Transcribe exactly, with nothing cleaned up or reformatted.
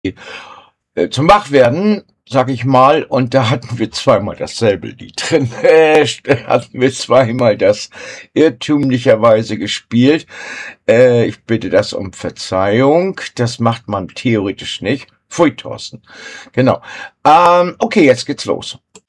äh, zum Wachwerden, sag ich mal, und da hatten wir zweimal dasselbe Lied drin. Äh, hatten wir zweimal das irrtümlicherweise gespielt. Äh, ich bitte das um Verzeihung. Das macht man theoretisch nicht. Pfui, Thorsten. Genau. Ähm, okay, jetzt geht's los.